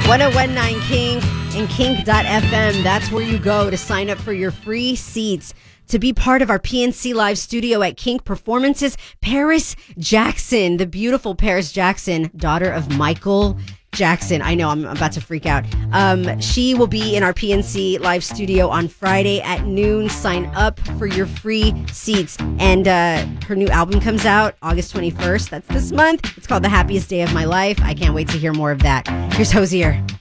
1019 Kink and kink.fm. That's where you go to sign up for your free seats to be part of our PNC Live studio at Kink Performances. Paris Jackson, the beautiful Paris Jackson, daughter of Michael Jackson. I know, I'm about to freak out. She will be in our PNC Live studio on Friday at noon. Sign up for your free seats. And her new album comes out August 21st. That's this month. It's called The Happiest Day of My Life. I can't wait to hear more of that. Here's Hosier.